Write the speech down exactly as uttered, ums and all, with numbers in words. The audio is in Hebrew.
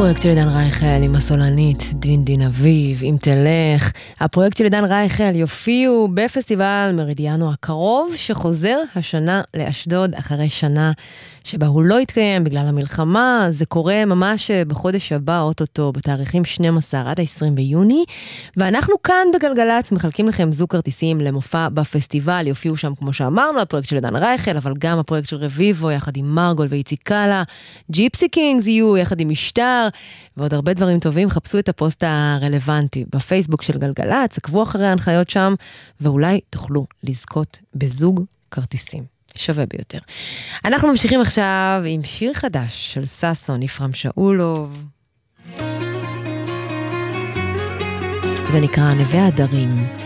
הפרויקט של עידן רייכל עם הסולנית דין דין אביב, אם תלך. הפרויקט של עידן רייכל יופיעו בפסטיבל מרידיאנו הקרוב, שחוזר השנה לאשדוד אחרי שנה שבה הוא לא התקיים בגלל המלחמה. זה קורה ממש בחודש הבא, אוטוטו, בתאריכים שנים עשר עד ה-עשרים ביוני, ואנחנו כאן בגלגלץ מחלקים לכם זוג כרטיסים למופע בפסטיבל. יופיעו שם, כמו שאמרנו, הפרויקט של עידן רייכל, אבל גם הפרויקט של רביבו יחד עם מרגול ואיציקלה, ג'יפסי קינגס יהיו יחד עם משטר, ועוד הרבה דברים טובים. חפשו את הפוסט הרלוונטי בפייסבוק של גלגלץ, עקבו אחרי ההנחיות שם, ואולי תוכלו לזכות בזוג כרטיסים. שווה ביותר. אנחנו ממשיכים עכשיו עם שיר חדש של סאסון, יפרם שאולוב. זה נקרא נווה הדרים.